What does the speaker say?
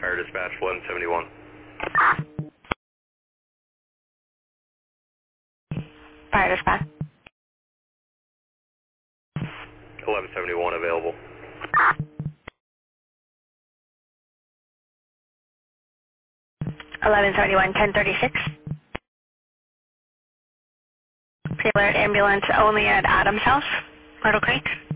Fire dispatch 1171. 1171 available. Eleven 1036. Pre-alert ambulance only at Adams House, Myrtle Creek.